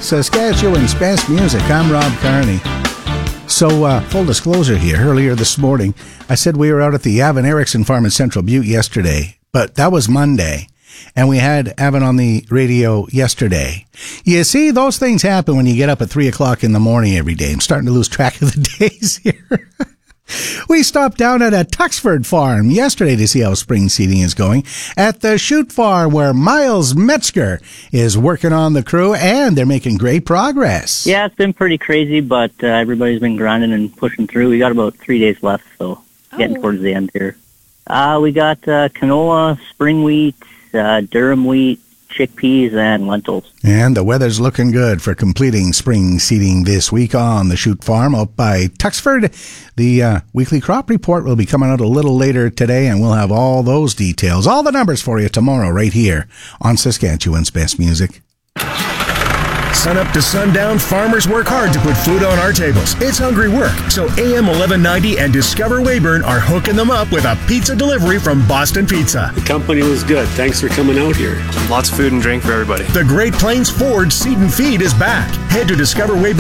Saskatchewan's best music. I'm Rob Carney. So, full disclosure here, earlier this morning, I said we were out at the Avon Erickson farm in Central Butte yesterday, but that was Monday, and we had Avon on the radio yesterday. You see, those things happen when you get up at 3 o'clock in the morning every day. I'm starting to lose track of the days here. We stopped down at a Tuxford farm yesterday to see how spring seeding is going. At the Chute Farm, where Miles Metzger is working on the crew, and they're making great progress. Yeah, it's been pretty crazy, but everybody's been grinding and pushing through. We got about 3 days left, so getting towards the end here. We got canola, spring wheat, durum wheat, chickpeas, and lentils. And the weather's looking good for completing spring seeding this week on the Chute Farm up by Tuxford. The weekly crop report will be coming out a little later today, and we'll have all those details, all the numbers for you tomorrow right here on Saskatchewan's Best Music. Sun up to sundown, farmers work hard to put food on our tables. It's hungry work, so AM 1190 and Discover Weyburn are hooking them up with a pizza delivery from Boston Pizza. The company was good. Thanks for coming out here. Lots of food and drink for everybody. The Great Plains Ford Seed and Feed is back. Head to Discover Weyburn